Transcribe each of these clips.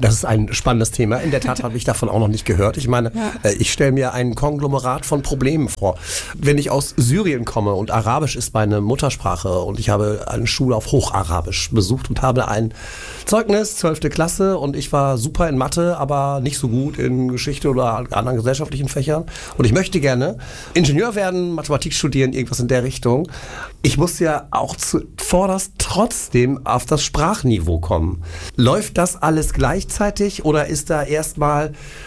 Das ist ein spannendes Thema. In der Tat habe ich davon auch noch nicht gehört. Ich meine, ich stelle mir ein Konglomerat von Problemen vor. Wenn ich aus Syrien komme und Arabisch ist meine Muttersprache und ich habe eine Schule auf Hocharabisch besucht und habe ein Zeugnis, 12. Klasse, und ich war super in Mathe, aber nicht so gut in Geschichte oder anderen gesellschaftlichen Fächern. Und ich möchte gerne Ingenieur werden, Mathematik studieren, irgendwas in der Richtung. Ich muss ja auch zuvorderst trotzdem auf das Sprachniveau kommen. Läuft das alles gleichzeitig oder ist da erstmal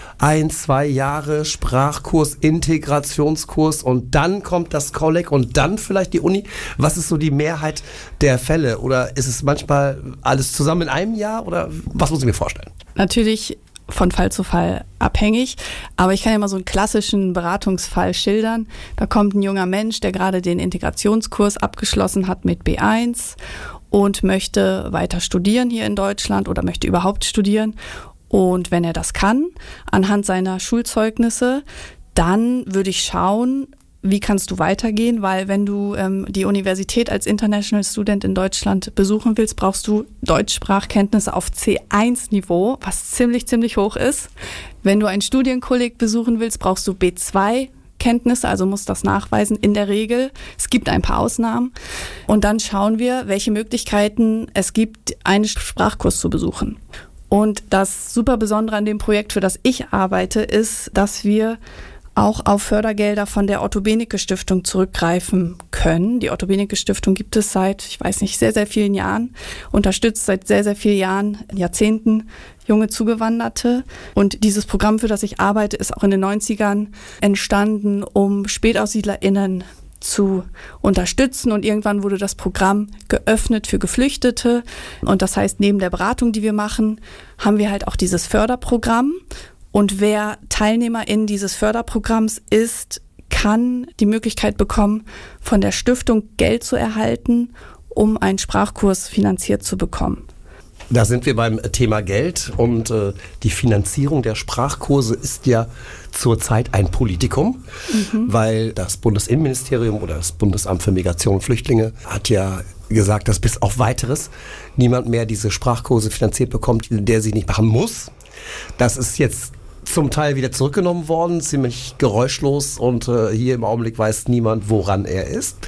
1-2 Jahre Sprachkurs, Integrationskurs und dann kommt das Kolleg und dann vielleicht die Uni? Was ist so die Mehrheit der Fälle? Oder ist es manchmal alles zusammen in einem Jahr oder was muss ich mir vorstellen? Natürlich von Fall zu Fall abhängig, aber ich kann ja mal so einen klassischen Beratungsfall schildern. Da kommt ein junger Mensch, der gerade den Integrationskurs abgeschlossen hat mit B1 und möchte weiter studieren hier in Deutschland oder möchte überhaupt studieren. Und wenn er das kann, anhand seiner Schulzeugnisse, dann würde ich schauen, wie kannst du weitergehen, weil wenn du die Universität als International Student in Deutschland besuchen willst, brauchst du Deutschsprachkenntnisse auf C1-Niveau, was ziemlich hoch ist. Wenn du einen Studienkolleg besuchen willst, brauchst du B2 Kenntnisse, also musst das nachweisen in der Regel. Es gibt ein paar Ausnahmen. Und dann schauen wir, welche Möglichkeiten es gibt, einen Sprachkurs zu besuchen. Und das super Besondere an dem Projekt, für das ich arbeite, ist, dass wir auch auf Fördergelder von der Otto-Benecke-Stiftung zurückgreifen können. Die Otto-Benecke-Stiftung gibt es seit, ich weiß nicht, sehr vielen Jahren, unterstützt seit sehr vielen Jahren, Jahrzehnten junge Zugewanderte. Und dieses Programm, für das ich arbeite, ist auch in den 90ern entstanden, um SpätaussiedlerInnen zu unterstützen. Und irgendwann wurde das Programm geöffnet für Geflüchtete. Und das heißt, neben der Beratung, die wir machen, haben wir halt auch dieses Förderprogramm. Und wer Teilnehmerin dieses Förderprogramms ist, kann die Möglichkeit bekommen, von der Stiftung Geld zu erhalten, um einen Sprachkurs finanziert zu bekommen. Da sind wir beim Thema Geld und die Finanzierung der Sprachkurse ist ja zurzeit ein Politikum, weil das Bundesinnenministerium oder das Bundesamt für Migration und Flüchtlinge hat ja gesagt, dass bis auf Weiteres niemand mehr diese Sprachkurse finanziert bekommt, der sie nicht machen muss. Das ist jetzt zum Teil wieder zurückgenommen worden, ziemlich geräuschlos und hier im Augenblick weiß niemand, woran er ist.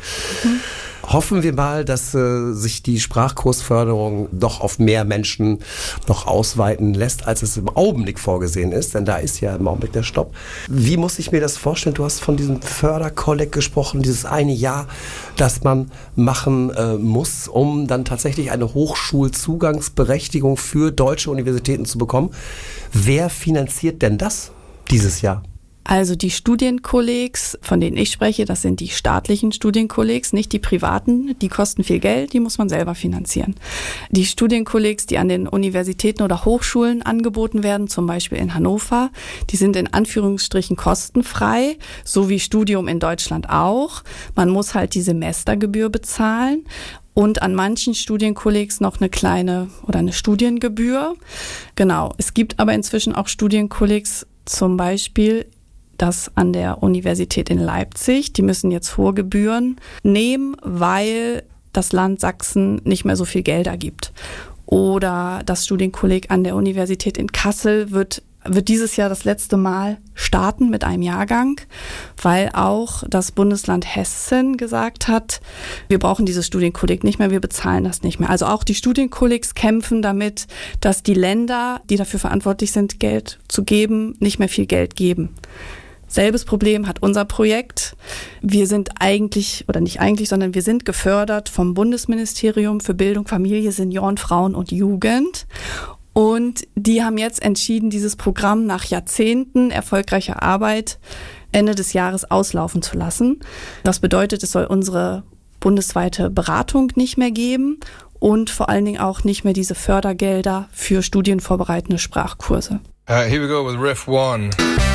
Hoffen wir mal, dass sich die Sprachkursförderung doch auf mehr Menschen noch ausweiten lässt, als es im Augenblick vorgesehen ist, denn da ist ja im Augenblick der Stopp. Wie muss ich mir das vorstellen? Du hast von diesem Förderkolleg gesprochen, dieses eine Jahr, das man machen muss, um dann tatsächlich eine Hochschulzugangsberechtigung für deutsche Universitäten zu bekommen. Wer finanziert denn das dieses Jahr? Also die Studienkollegs, von denen ich spreche, das sind die staatlichen Studienkollegs, nicht die privaten. Die kosten viel Geld, die muss man selber finanzieren. Die Studienkollegs, die an den Universitäten oder Hochschulen angeboten werden, zum Beispiel in Hannover, die sind in Anführungsstrichen kostenfrei, so wie Studium in Deutschland auch. Man muss halt die Semestergebühr bezahlen. Und an manchen Studienkollegs noch eine kleine oder eine Studiengebühr. Genau, es gibt aber inzwischen auch Studienkollegs, zum Beispiel das an der Universität in Leipzig. Die müssen jetzt hohe Gebühren nehmen, weil das Land Sachsen nicht mehr so viel Gelder gibt. Oder das Studienkolleg an der Universität in Kassel wird dieses Jahr das letzte Mal starten mit einem Jahrgang, weil auch das Bundesland Hessen gesagt hat, wir brauchen dieses Studienkolleg nicht mehr, wir bezahlen das nicht mehr. Also auch die Studienkollegs kämpfen damit, dass die Länder, die dafür verantwortlich sind, Geld zu geben, nicht mehr viel Geld geben. Selbes Problem hat unser Projekt. Wir sind wir sind gefördert vom Bundesministerium für Bildung, Familie, Senioren, Frauen und Jugend. Und die haben jetzt entschieden, dieses Programm nach Jahrzehnten erfolgreicher Arbeit Ende des Jahres auslaufen zu lassen. Das bedeutet, es soll unsere bundesweite Beratung nicht mehr geben und vor allen Dingen auch nicht mehr diese Fördergelder für studienvorbereitende Sprachkurse. Here we go with Riff 1.